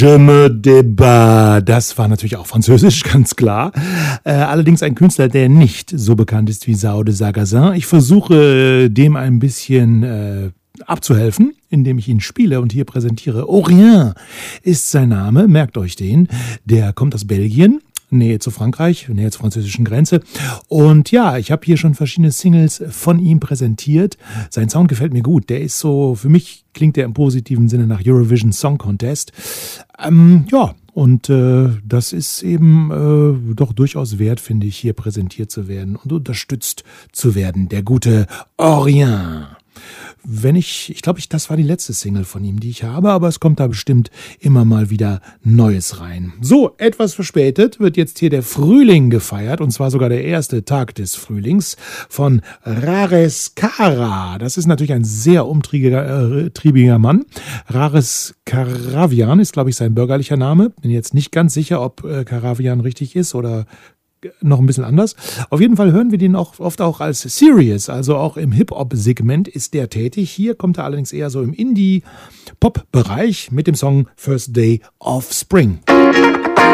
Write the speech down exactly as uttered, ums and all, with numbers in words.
Je me débat. Das war natürlich auch französisch, ganz klar. Äh, allerdings ein Künstler, der nicht so bekannt ist wie Sao de Sarrazin. Ich versuche dem ein bisschen äh, abzuhelfen, indem ich ihn spiele und hier präsentiere. Orient ist sein Name, merkt euch den. Der kommt aus Belgien. Nähe zu Frankreich, Nähe zur französischen Grenze. Und ja, ich habe hier schon verschiedene Singles von ihm präsentiert. Sein Sound gefällt mir gut. Der ist so, für mich klingt der im positiven Sinne nach Eurovision Song Contest. Ähm, ja, und äh, das ist eben äh, doch durchaus wert, finde ich, hier präsentiert zu werden und unterstützt zu werden. Der gute Orient. Wenn ich, ich glaube, ich, das war die letzte Single von ihm, die ich habe, aber es kommt da bestimmt immer mal wieder Neues rein. So, etwas verspätet wird jetzt hier der Frühling gefeiert, und zwar sogar der erste Tag des Frühlings von Rares Kara. Das ist natürlich ein sehr umtriebiger äh, triebiger Mann. Rares Karavian ist, glaube ich, sein bürgerlicher Name. Bin jetzt nicht ganz sicher, ob äh, Karavian richtig ist oder noch ein bisschen anders. Auf jeden Fall hören wir den auch oft auch als Serious, also auch im Hip-Hop-Segment ist der tätig. Hier kommt er allerdings eher so im Indie-Pop-Bereich mit dem Song First Day of Spring.